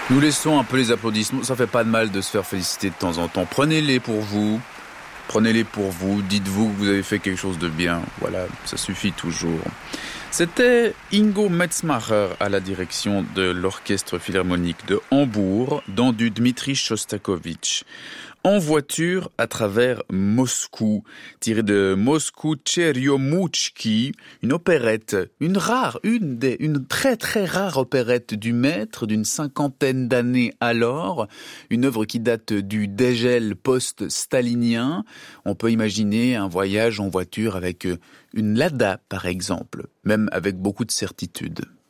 Nous laissons un peu les applaudissements. Ça fait pas de mal de se faire féliciter de temps en temps. Prenez-les pour vous. Prenez-les pour vous. Dites-vous que vous avez fait quelque chose de bien. Voilà, ça suffit toujours. C'était Ingo Metzmacher à la direction de l'Orchestre Philharmonique de Hambourg dans du Dmitri Shostakovich. En voiture à travers Moscou, tiré de Moscou Tcheriomoutchki, une opérette, une très très rare opérette du maître d'une 50aine d'années alors, une œuvre qui date du dégel post-stalinien. On peut imaginer un voyage en voiture avec une Lada par exemple, même avec beaucoup de certitude.